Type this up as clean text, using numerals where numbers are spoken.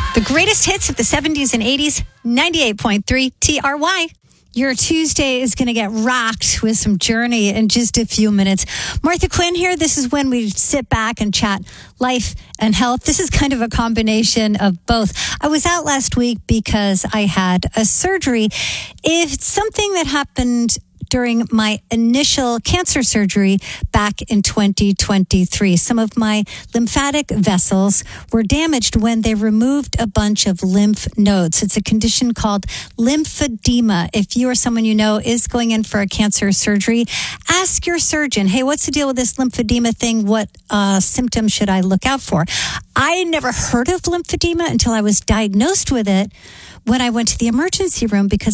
The greatest hits of the 70s and 80s, 98.3 TRY. Your Tuesday is going to get rocked with some Journey in just a few minutes. Martha Quinn here. This is when we sit back and chat life and health. This is kind of a combination of both. I was out last week because I had a surgery. It's something that happened during my initial cancer surgery back in 2023. Some of my lymphatic vessels were damaged when they removed a bunch of lymph nodes. It's a condition called lymphedema. If you or someone you know is going in for a cancer surgery, ask your surgeon, hey, what's the deal with this lymphedema thing? What symptoms should I look out for? I never heard of lymphedema until I was diagnosed with it when I went to the emergency room because